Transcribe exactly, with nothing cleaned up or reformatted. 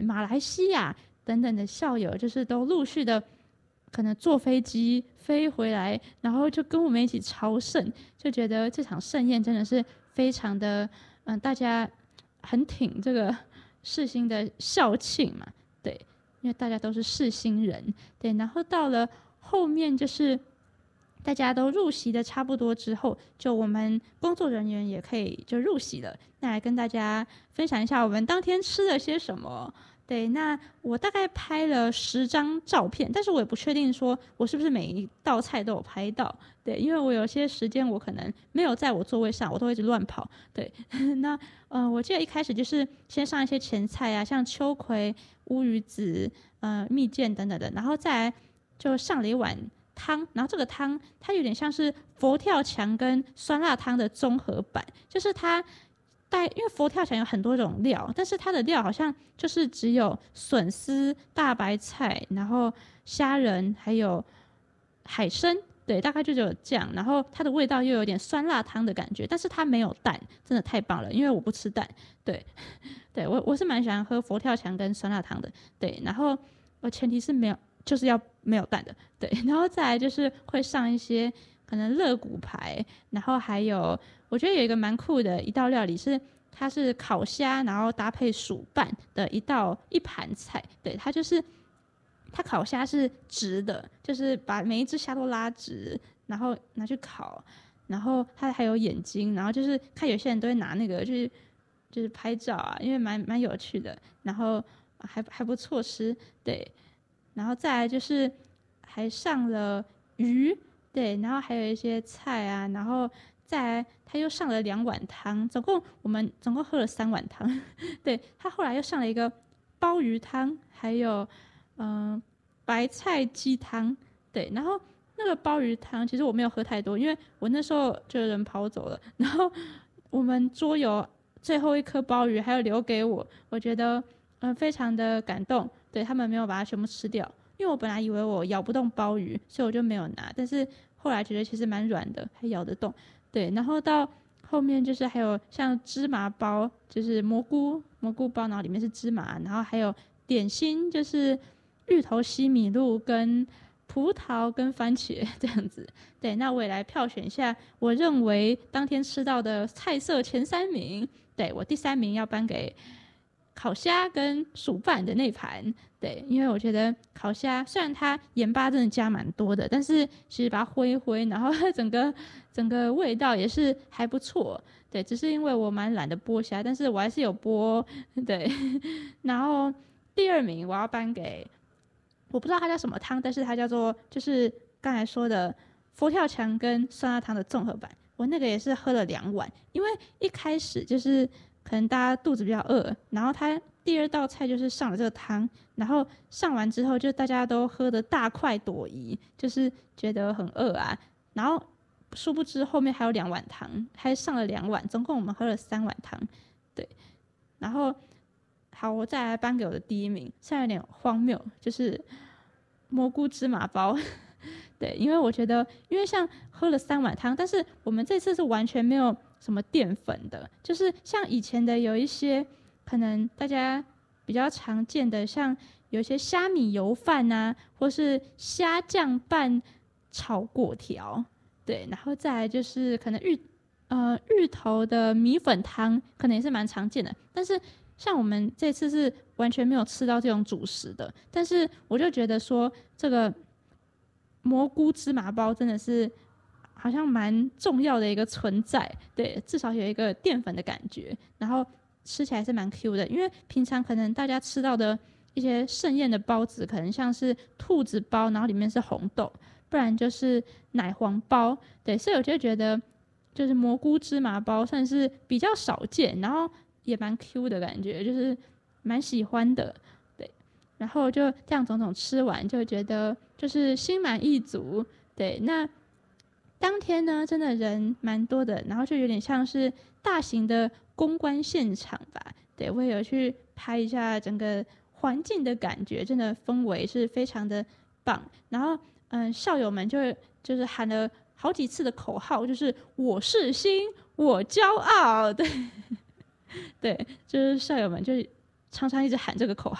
马来西亚等等的校友，就是都陆续的可能坐飞机飞回来，然后就跟我们一起朝圣，就觉得这场盛宴真的是非常的，嗯，大家很挺这个世新的校庆嘛，对，因为大家都是世新人，对，然后到了后面就是大家都入席的差不多之后，就我们工作人员也可以就入席了。那来跟大家分享一下我们当天吃了些什么。对，那我大概拍了十张照片，但是我也不确定说我是不是每一道菜都有拍到。对，因为我有些时间我可能没有在我座位上，我都会一直乱跑。对，那呃，我记得一开始就是先上一些前菜啊，像秋葵、乌鱼子、呃蜜饯等等的，然后再来就上了一碗汤，然后这个汤它有点像是佛跳墙跟酸辣汤的综合版，就是它带，因为佛跳墙有很多种料，但是它的料好像就是只有笋丝、大白菜，然后虾仁还有海参，对，大概就只有这样，然后它的味道又有点酸辣汤的感觉，但是它没有蛋，真的太棒了，因为我不吃蛋，对，对我我是蛮喜欢喝佛跳墙跟酸辣汤的，对，然后我前提是没有，就是要没有蛋的，对，然后再来就是会上一些可能肋骨排，然后还有我觉得有一个蛮酷的一道料理是它是烤虾，然后搭配薯拌的一道一盘菜，对，它就是它烤虾是直的，就是把每一只虾都拉直，然后拿去烤，然后它还有眼睛，然后就是看有些人都会拿那个就是就是拍照啊，因为蛮蛮有趣的，然后还还不错吃，对，然后再来就是还上了鱼，对，然后还有一些菜啊，然后再来他又上了两碗汤，总共我们总共喝了三碗汤，对，他后来又上了一个鲍鱼汤，还有嗯、呃、白菜鸡汤，对，然后那个鲍鱼汤其实我没有喝太多，因为我那时候就有人跑走了，然后我们桌游最后一颗鲍鱼还有留给我，我觉得嗯、呃、非常的感动，对，他们没有把它全部吃掉，因为我本来以为我咬不动鲍鱼，所以我就没有拿，但是后来觉得其实蛮软的，还咬得动，对，然后到后面就是还有像芝麻包，就是蘑菇蘑菇包，然后里面是芝麻，然后还有点心，就是芋头西米露跟葡萄跟番茄这样子。对，那我也来票选一下，我认为当天吃到的菜色前三名。对，我第三名要颁给烤虾跟薯拌的那盘，对，因为我觉得烤虾虽然它盐巴真的加蛮多的，但是其实把它挥一挥，然后整个整个味道也是还不错，对，只是因为我蛮懒得剥虾，但是我还是有剥，对，然后第二名我要颁给，我不知道它叫什么汤，但是它叫做就是刚才说的佛跳墙跟酸辣汤的综合版，我那个也是喝了两碗，因为一开始就是可能大家肚子比较饿，然后他第二道菜就是上了这个汤，然后上完之后就大家都喝得大快朵颐，就是觉得很饿啊，然后殊不知后面还有两碗汤，还上了两碗，总共我们喝了三碗汤，对，然后好，我再来颁给我的第一名，虽然有点荒谬，就是蘑菇芝麻包。对，因为我觉得，因为像喝了三碗汤，但是我们这次是完全没有什么淀粉的，就是像以前的有一些可能大家比较常见的，像有一些虾米油饭啊，或是虾酱拌炒粿条，对，然后再来就是可能芋呃芋头的米粉汤，可能也是蛮常见的，但是像我们这次是完全没有吃到这种主食的，但是我就觉得说这个蘑菇芝麻包真的是好像蛮重要的一个存在，对，至少有一个淀粉的感觉，然后吃起来是蛮 Q 的，因为平常可能大家吃到的一些盛宴的包子，可能像是兔子包，然后里面是红豆，不然就是奶黄包，对，所以我就觉得就是蘑菇芝麻包算是比较少见，然后也蛮 Q 的感觉，就是蛮喜欢的，对，然后就这样种种吃完，就觉得就是心满意足，对，那当天呢，真的人蛮多的，然后就有点像是大型的公关现场吧。对，我也有去拍一下整个环境的感觉，真的氛围是非常的棒。然后，嗯，校友们就就是喊了好几次的口号，就是我是新，我骄傲。对，对，就是校友们就常常一直喊这个口号。